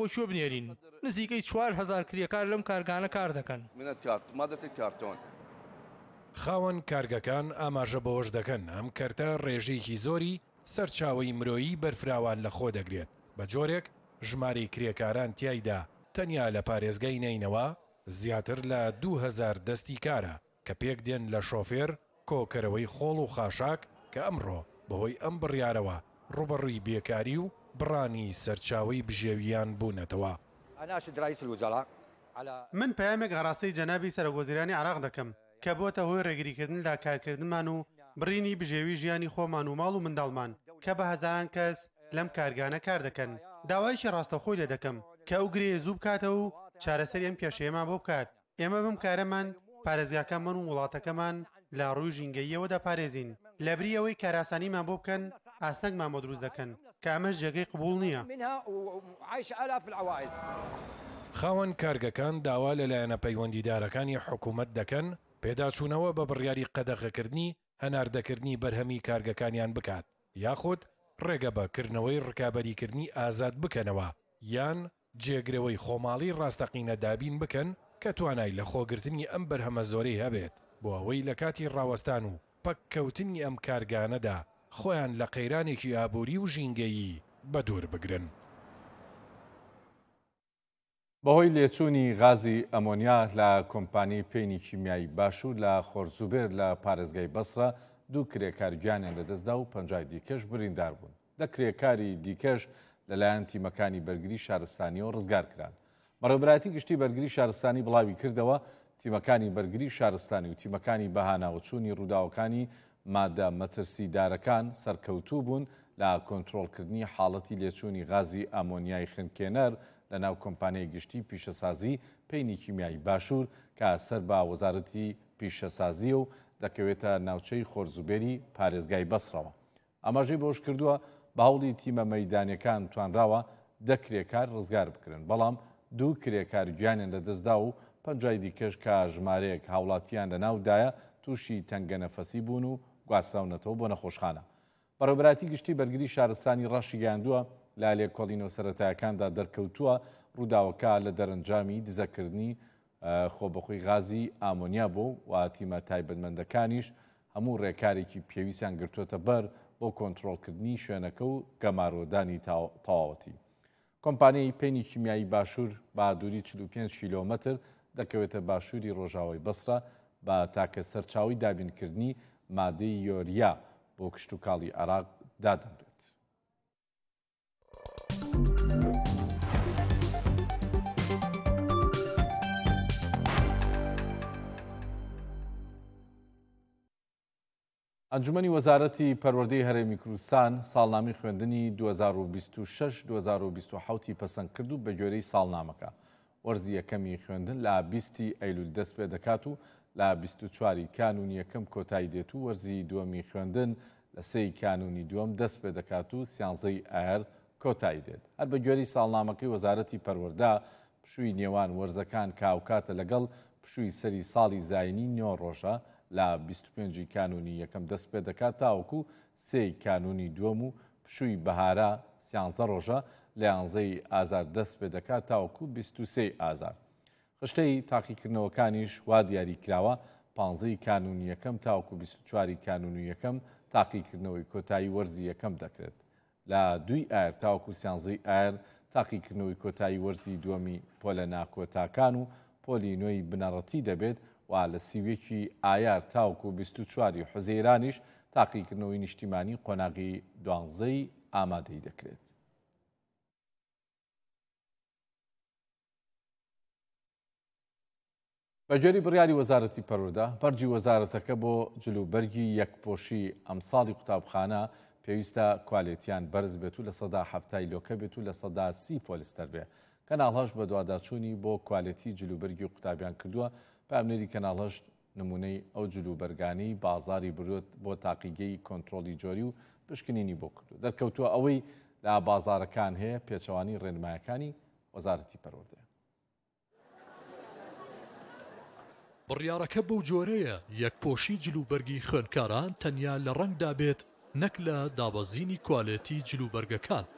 بۆ کوێ بنێرین نزیکەی 4,000 کرێکار لەم کارگانە کار دەکەن. خاوەن کارگەکان ئاماژە بەوەش دەکەن ئەم کەرتە ڕێژەیەکی زۆری سەرچاوەی مرۆیی بەرفراوان لە خۆ دەگرێت بە جۆرێک ژمارەی کرێکاران تیایدا تەنیا لە پارێزگای نینەوە زیاتر لە 2,000 دەستی کارە کە پێک دێن لە شۆفێر کۆکەرەوەی خۆڵ و خاشاک کە ئەمڕۆ بەهۆی ئەم بڕیارەوە ڕوبەڕووی بێکاری و بڕانی سەرچاوەی بژێویان بوونەتەوە. من پەیامێک هەڕاستەی جەنابی سەرۆکوەزیرانی عێراق دەکەم کە بۆتە هۆی ڕێگریکردن لا کارکردنمان و بڕینی بژێوی ژیانی خۆمان و ماڵ و منداڵمان کە بە هەزاران کەس لەم کارگانە کار دەکەن. داوایشی ڕاستەخۆی لێ دەکەم کە ئەو گرێ زوو بکاتەوە و چارەسەری ئەم کێشەیەمان بۆ بکات. ئێمە بم کارەمان پارێزیاکەمان و وڵاتەکەمان لە ڕووی ژینگەییەوە دەپارێزین لەبری ئەوەی کاراسانیمان بۆ بکەن ئاستەنگمان بۆ دروست دەکەن کە ئەمەش جێگەی قبوڵ نییە. خاوەن کارگەکان داوا لەلایەنە پەیوەندیدارەکانی حکوومەت دەکەن پێداچوونەوە بە بڕیاری قەدەغەکردنی هەناردەکردنی بەرهەمی کارگەکانیان بکات یاخود ڕێگە بەکردنەوەی ڕکابەریکردنی ئازاد بکەنەوە یان جێگرەوەی خۆماڵی ڕاستەقینە دابین بکەن کە توانای لە خۆگرتنی ئەم بەرهەمە زۆرەی هەبێت بۆ ئەوەی لە کاتی ڕاوەستان و پەککەوتنی ئەم کارگانەدا خۆیان لە قەیرانێکی ئابووری و ژینگەیی بەدوور بگرن. بەهۆی لێچوونی غازی ئەمۆنیا لە کۆمپانی پێینی کیمیایی باشوور لە خۆرزوبێر لە پارێزگای بەسرە 2 کرێکار گیانیان لەدەستدا و 50 دیکەش بریندار بوون. 10 کرێکاری دیکەش لەلایەن تیمەکانی بەرگری شارستانیەوە ڕزگار کران. بەڕێوەبەرایەتی گشتی بەرگری شارستانی بڵاوی کردەوە تیمەکانی بەرگری شارستانی و تیمەکانی بەهاناوچوونی ڕووداوەکانی مادە مەترسیدارەکان سەرکەوتوو بوون لە کۆنتڕۆڵکردنی حاڵەتی لێچوونی غازی ئامۆنیای خنکێنەر لە ناو کۆمپانیای گشتی پیشەسازی پێینی کیمیایی باشوور کە سەر بە وەزارەتی پیشەسازی و دەکەوێتە ناوچەی خۆرزوبێری پارێزگای بەسڕەوە. ئاماژەی بۆش کردووە بە هەوڵی تیمە مەیدانیەکان توانراوە 10 کرێکار ڕزگار بکرن بەڵام 2 کرێکار گیانیان لەدەستدا و 50 دیکەش کە ژمارەیەک هاوڵاتیان لە ناودایە تووشی تەنگە نەفەسی بوون و گواستراونەتەوە بۆ نەخۆشخانە. بەڕێوەبەرایەتی گشتی بەرگری شارستانی ڕەشی گەیاندووە لە لێکۆڵینەوە سەرەتایەکاندا دەرکەوتووە ڕووداوەکە لە دەرەنجامی دزەکردنی خۆبەخۆی غازی ئامۆنیا بوو و تیمە تایبەتمەندەکانیش هەموو ڕێکارێکی پێویستیان گرتوۆتە بەر بۆ کۆنتڕۆڵکردنی شوێنەکە و گەمارۆدانی تەواوەتی. کۆمپانیای پێینی کیمیایی باشوور بە دووری 45 کیلۆمەتر دەکەوێتە باشووری ڕۆژاوای بەسرە بە تاکە سەرچاوی دابینکردنی مادەی یۆریا بۆ کشتتوکاڵی عێراق دادەنرێت. ئەنجومەنی وەزارەتی پەروەردەی هەرێمی کوردستان ساڵنامەی خوێندنی 2026-2027 پەسەند کرد و بە گوێرەی ساڵنامەکە وەرزی یەکەمی خوێندن لە 20 ئەیلول دەست پێ دەکات و لە 24 کانونی یەکەم کۆتایی دێت و وەرزی دووەمی خوێندن لە 3 کانونی دووەم دەست پێ دەکات و 13 ئایار کۆتایی دێت. هەر بە گوێرەی ساڵنامەکەی وەزارەتی پەروەردە پشووی نێوان وەرزەکان کاوکاتە لەگەڵ پشووی سەری ساڵی زاینی 9 ڕۆژە لە 25 کانونی یەکەم دەست پێ دەکات تاوەکو 3 کانونی دووەم و پشووی بەهارە 13 ڕۆژە لە 11 ئازار دەست پێ دەکات تاوەکو 23 ئازار. خشتەی تاقیکردنەوەکانیش وا دیاری کراوە 15 کانونی یەکەم تاوەکو 24 کانونی یەکەم تاقیکردنەوەی کۆتایی وەرزی یەکەم دەکرێت. لە 2 ئایر تاوەکو 13 ئایر تاقیکردنەوەی کۆتایی وەرزی دووەمی پۆلە ناکۆتاکان و پۆلی نوێی بنەڕەتی دەبێت و لە 30 ئایار تاوەکو 24 حوزەیرانیش تاقیکردنەوەی نیشتیمانی قۆناغی 12 ئامادەی دەکرێت. بەگوێرەی بڕیاری وەزارەتی پەروەردە بەرجی وەزارەتەکە بۆ جلوبەرگی یەکپۆشی ئەمساڵی قوتابخانە پێویستە کوالێتیان بەرز بێت و لە سەدا 70 لۆکە بێت و لە سەدا 30 پۆلیستەر بێ. کەناڵهەش بە دوواداچوونی بۆ کوالێتی جلوبەرگی قوتابیان کردووە. پامنێری کەناڵهەش نمونەی ئەو جلوبەرگانەی بازاری برۆت بۆ تاقیگەی کۆنتڕۆلی جۆری و پشکنینی بۆ کردو. دەرکەوتووە ئەوەی لە بازارەکان هەیە پێچەوانی ڕێنمایەکانی وەزارەتی پەروەردە. بڕیارەکە بەو جۆرەیە یەکپۆشی جلوبەرگی خوێندکاران تەنیا لە ڕەنگدا بێت نەک لە دابەزینی کوالێتی جلوبەرگەکان.